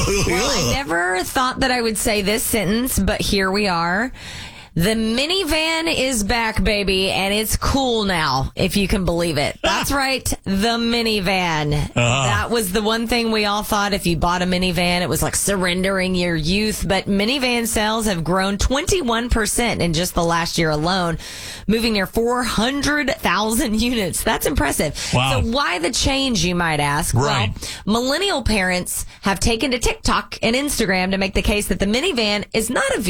Well, I never thought that I would say this sentence, but here we are. The minivan is back, baby, and it's cool now, if you can believe it. That's right, the minivan. That was the one thing we all thought if you bought a minivan, it was like surrendering your youth. But minivan sales have grown 21% in just the last year alone, moving near 400,000 units. That's impressive. Wow. So why the change, you might ask? Right. Well, millennial parents have taken to TikTok and Instagram to make the case that the minivan is not a